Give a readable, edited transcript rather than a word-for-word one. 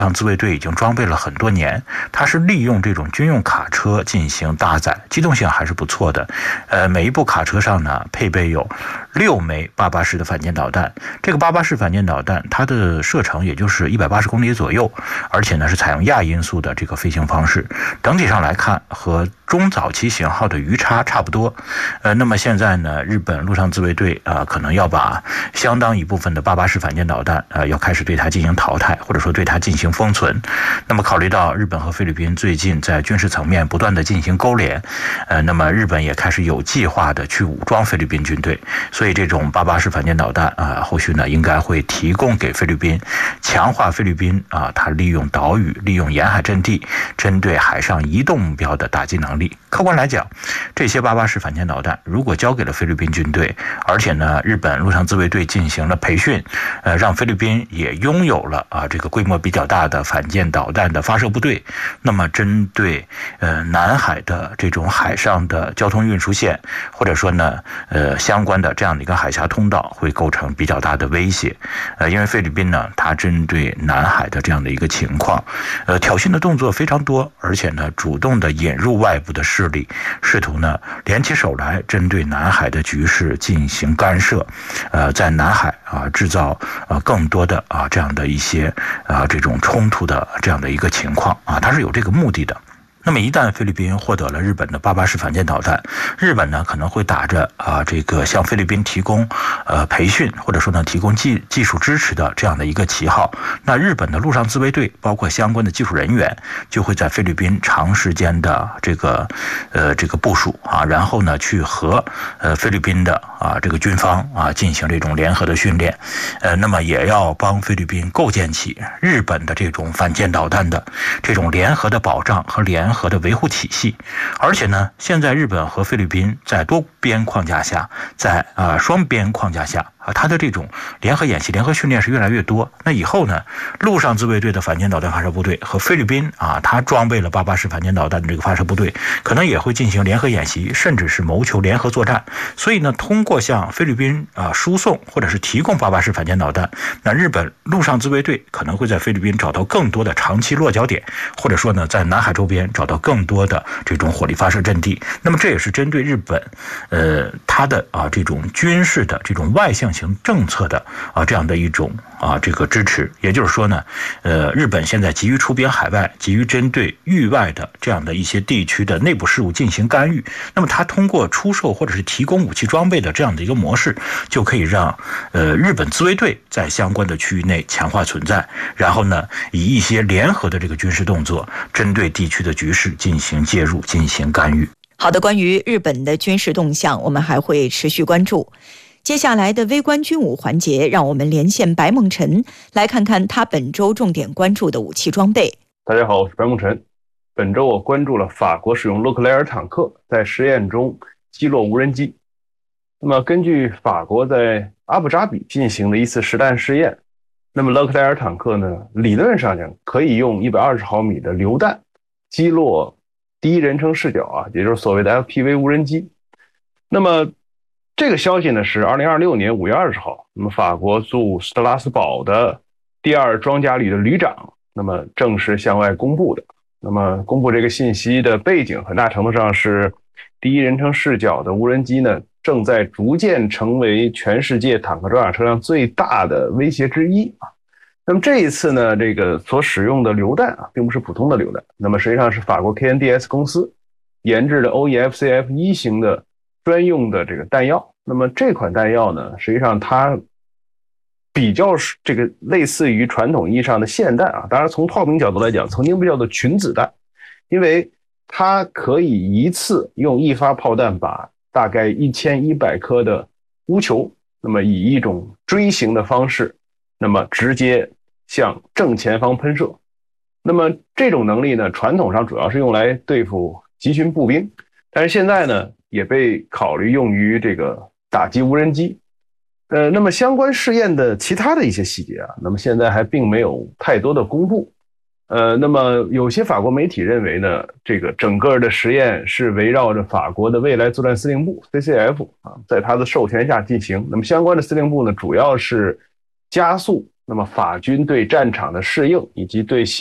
上自卫队已经装备了很多年，它是利用这种军用卡车进行搭载，机动性还是不错的。每一部卡车上呢配备有6枚88式的反舰导弹，这个88式反舰导弹它的射程也就是180公里左右，而且呢是采用亚音速的这个飞行方式，整体上来看和中早期型号的鱼叉差不多。那么现在呢，日本陆上自卫队可能要把相当一部分的88式反舰导弹要开始对它进行淘汰，或者说对它进行封存。那么考虑到日本和菲律宾最近在军事层面不断的进行勾连，那么日本也开始有计划的去武装菲律宾军队，所以这种88式反舰导弹后续呢应该会提供给菲律宾，强化菲律宾它利用岛屿、利用沿海阵地，针对海上移动目标的打击能力。客观来讲，这些88式反舰导弹如果交给了菲律宾军队，而且呢日本陆上自卫队进行了培训，让菲律宾也拥有了这个规模比较大的反舰导弹的发射部队，那么针对南海的这种海上的交通运输线，或者说呢相关的这样的一个海峡通道，会构成比较大的威胁。因为菲律宾呢它针对南海的这样的一个情况，挑衅的动作非常多，而且呢主动的引入外部的势力，试图呢联起手来针对南海的局势进行干涉，在南海制造更多的这样的一些这种冲突的这样的一个情况它是有这个目的的。那么一旦菲律宾获得了日本的88式反舰导弹，日本呢可能会打着这个向菲律宾提供培训，或者说呢提供技术支持的这样的一个旗号，那日本的陆上自卫队包括相关的技术人员就会在菲律宾长时间的这个部署然后呢去和菲律宾的这个军方进行这种联合的训练，那么也要帮菲律宾构建起日本的这种反舰导弹的这种联合的保障和联合的维护体系。而且呢，现在日本和菲律宾在多边框架下，在双边框架下它的这种联合演习、联合训练是越来越多。那以后呢，陆上自卫队的反舰导弹发射部队和菲律宾它装备了88式反舰导弹的这个发射部队，可能也会进行联合演习，甚至是谋求联合作战。所以呢，通过向菲律宾输送或者是提供88式反舰导弹，那日本陆上自卫队可能会在菲律宾找到更多的长期落脚点，或者说呢，在南海周边找到更多的这种火力发射阵地。那么这也是针对日本它的这种军事的这种外向型政策的这样的一种这个支持。也就是说呢，日本现在急于出兵海外，急于针对域外的这样的一些地区的内部事务进行干预，那么它通过出售或者是提供武器装备的这样的一个模式，就可以让日本自卫队在相关的区域内强化存在，然后呢以一些联合的这个军事动作针对地区的局势进行介入、进行干预。 好的，关于日本的军事动向，我们还会持续关注。接下来的微观军武环节，让我们连线白梦辰，来看看他本周重点关注的武器装备。 大家好，我是白梦辰。本周我关注了法国使用勒克莱尔坦克在实验中击落无人机。那么根据法国在阿布扎比进行的一次实弹试验，那么勒克莱尔坦克呢，理论上讲可以用120毫米的榴弹击落第一人称视角也就是所谓的 FPV 无人机。那么这个消息呢是2026年5月20号，那么法国驻斯特拉斯堡的第2装甲旅的旅长那么正式向外公布的。那么公布这个信息的背景很大程度上是第一人称视角的无人机呢正在逐渐成为全世界坦克装甲车辆最大的威胁之一那么这一次呢，这个所使用的榴弹并不是普通的榴弹，那么实际上是法国 KNDS 公司研制的 OEFCF1 型的专用的这个弹药。那么这款弹药呢，实际上它比较这个类似于传统意义上的霰弹当然从炮兵角度来讲，曾经被叫做群子弹，因为它可以一次用一发炮弹把大概1100颗的钨球，那么以一种锥形的方式，那么直接向正前方喷射。那么这种能力呢，传统上主要是用来对付集群步兵，但是现在呢，也被考虑用于这个打击无人机。那么相关试验的其他的一些细节那么现在还并没有太多的公布。那么有些法国媒体认为呢，这个整个的实验是围绕着法国的未来作战司令部 CCF 在它的授权下进行。那么相关的司令部呢，主要是加速那么法军对战场的适应以及对